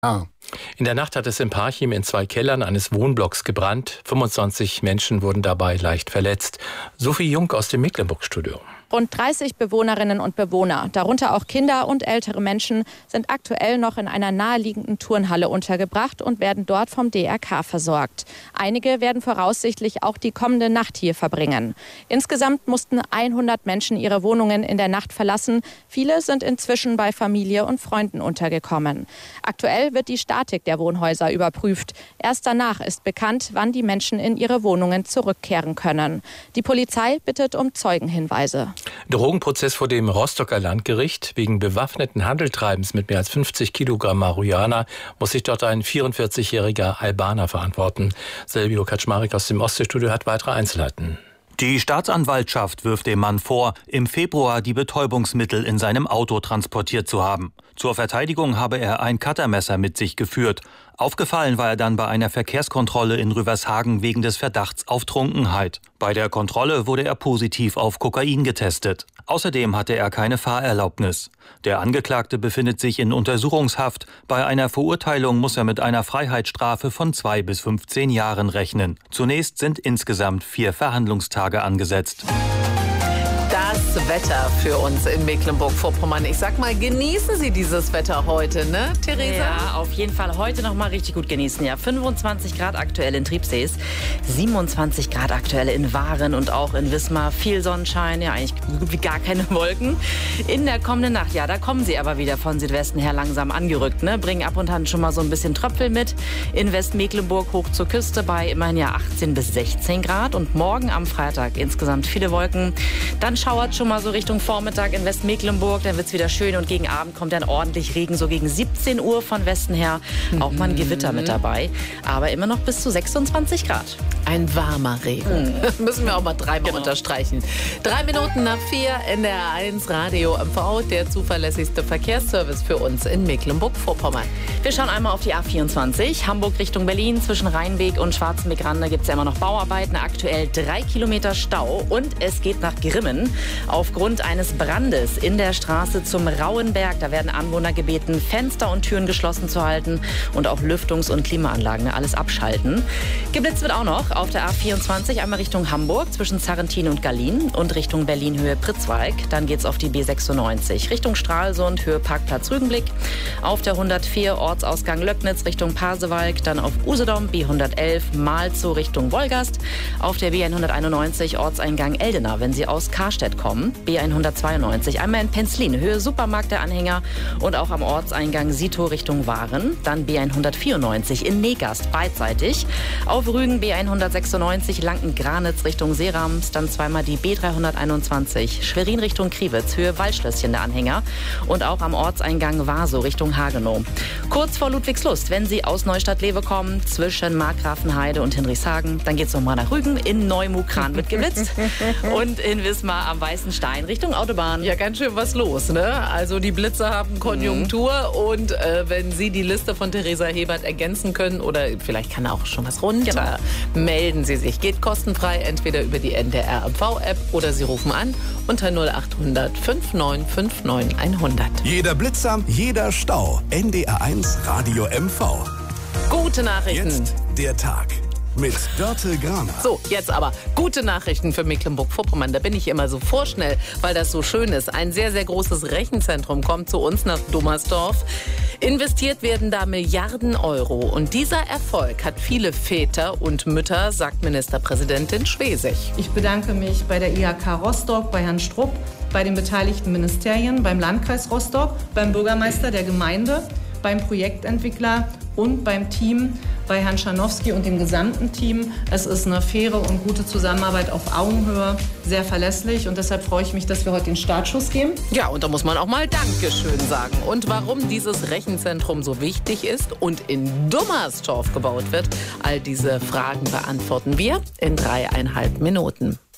Ah. In der Nacht hat es in Parchim in 2 Kellern eines Wohnblocks gebrannt. 25 Menschen wurden dabei leicht verletzt. Sophie Jung aus dem Mecklenburg-Studio. Rund 30 Bewohnerinnen und Bewohner, darunter auch Kinder und ältere Menschen, sind aktuell noch in einer naheliegenden Turnhalle untergebracht und werden dort vom DRK versorgt. Einige werden voraussichtlich auch die kommende Nacht hier verbringen. Insgesamt mussten 100 Menschen ihre Wohnungen in der Nacht verlassen. Viele sind inzwischen bei Familie und Freunden untergekommen. Aktuell wird die Statik der Wohnhäuser überprüft. Erst danach ist bekannt, wann die Menschen in ihre Wohnungen zurückkehren können. Die Polizei bittet um Zeugenhinweise. Drogenprozess vor dem Rostocker Landgericht. Wegen bewaffneten Handeltreibens mit mehr als 50 Kilogramm Marihuana muss sich dort ein 44-jähriger Albaner verantworten. Selbio Kaczmarek aus dem Ostseestudio hat weitere Einzelheiten. Die Staatsanwaltschaft wirft dem Mann vor, im Februar die Betäubungsmittel in seinem Auto transportiert zu haben. Zur Verteidigung habe er ein Cuttermesser mit sich geführt. Aufgefallen war er dann bei einer Verkehrskontrolle in Rüvershagen wegen des Verdachts auf Trunkenheit. Bei der Kontrolle wurde er positiv auf Kokain getestet. Außerdem hatte er keine Fahrerlaubnis. Der Angeklagte befindet sich in Untersuchungshaft. Bei einer Verurteilung muss er mit einer Freiheitsstrafe von 2 bis 15 Jahren rechnen. Zunächst sind insgesamt 4 Verhandlungstage angesetzt. Das Wetter für uns in Mecklenburg-Vorpommern. Ich sag mal, genießen Sie dieses Wetter heute, ne, Theresa? Ja, auf jeden Fall heute noch mal richtig gut genießen. Ja, 25 Grad aktuell in Triebsees, 27 Grad aktuell in Waren und auch in Wismar. Viel Sonnenschein, ja, eigentlich gut wie gar keine Wolken. In der kommenden Nacht, ja, da kommen sie aber wieder von Südwesten her langsam angerückt, ne? Bringen ab und an schon mal so ein bisschen Tröpfel mit. In Westmecklenburg hoch zur Küste bei immerhin ja 18 bis 16 Grad. Und morgen am Freitag insgesamt viele Wolken. Dann schauert schon mal so Richtung Vormittag in Westmecklenburg. Dann wird es wieder schön und gegen Abend kommt dann ordentlich Regen, so gegen 17 Uhr von Westen her. Auch mal ein Gewitter mit dabei. Aber immer noch bis zu 26 Grad. Ein warmer Regen. Müssen wir auch mal dreimal unterstreichen. 3 Minuten nach 4, NDR 1 Radio MV, der zuverlässigste Verkehrsservice für uns in Mecklenburg-Vorpommern. Wir schauen einmal auf die A24, Hamburg Richtung Berlin. Zwischen Rheinweg und Schwarzenbeck-Rande gibt es ja immer noch Bauarbeiten. Aktuell 3 Kilometer Stau und es geht nach Grimmen. Aufgrund eines Brandes in der Straße zum Rauenberg. Da werden Anwohner gebeten, Fenster und Türen geschlossen zu halten und auch Lüftungs- und Klimaanlagen alles abschalten. Geblitzt wird auch noch auf der A24 einmal Richtung Hamburg zwischen Sarrentin und Gallien und Richtung Berlin Höhe Pritzwalk. Dann geht's auf die B96 Richtung Stralsund Höhe Parkplatz Rügenblick. Auf der 104 Ortsausgang Löcknitz Richtung Pasewalk. Dann auf Usedom B111 Malzow Richtung Wolgast. Auf der B191 Ortseingang Eldena, wenn Sie aus Karstedt kommen. B192 einmal in Penzlin Höhe Supermarkt der Anhänger und auch am Ortseingang Sito Richtung Waren. Dann B194 in Negast beidseitig. Auf Rügen B196 Lanken-Granitz Richtung Seerams. Dann zweimal die B321 Schwerin Richtung Kriwitz Höhe Waldschlösschen der Anhänger. Und auch am Ortseingang Waso Richtung Hagenow. Kurz vor Ludwigslust, wenn Sie aus Neustadt-Lewe kommen, zwischen Markgrafenheide und Hinrichshagen, dann geht es nochmal nach Rügen. In Neumukran wird geblitzt. Und in Wismar am Weißen Stein Richtung Autobahn. Ja, ganz schön was los, ne? Also die Blitze haben Konjunktur und wenn Sie die Liste von Theresa Hebert ergänzen können oder vielleicht kann auch schon was runter, melden Sie sich. Geht kostenfrei entweder über die NDR MV-App oder Sie rufen an unter 0800 5959 100. Jeder Blitzer, jeder Stau. NDR 1 Radio MV. Gute Nachrichten. Jetzt der Tag. Mit Dörte Graner. So, jetzt aber gute Nachrichten für Mecklenburg-Vorpommern. Da bin ich immer so vorschnell, weil das so schön ist. Ein sehr, sehr großes Rechenzentrum kommt zu uns nach Dummersdorf. Investiert werden da Milliarden Euro. Und dieser Erfolg hat viele Väter und Mütter, sagt Ministerpräsidentin Schwesig. Ich bedanke mich bei der IHK Rostock, bei Herrn Strupp, bei den beteiligten Ministerien, beim Landkreis Rostock, beim Bürgermeister der Gemeinde, beim Projektentwickler und beim Team, bei Herrn Scharnowski und dem gesamten Team. Es ist eine faire und gute Zusammenarbeit auf Augenhöhe, sehr verlässlich und deshalb freue ich mich, dass wir heute den Startschuss geben. Ja, und da muss man auch mal Dankeschön sagen. Und warum dieses Rechenzentrum so wichtig ist und in Dummersdorf gebaut wird, all diese Fragen beantworten wir in 3,5 Minuten.